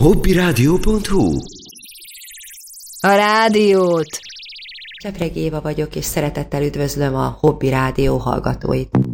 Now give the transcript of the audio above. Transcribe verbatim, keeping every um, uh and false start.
hobbiradio pont hu. A rádiót! Csepregi Éva vagyok, és szeretettel üdvözlöm a Hobby Rádió hallgatóit.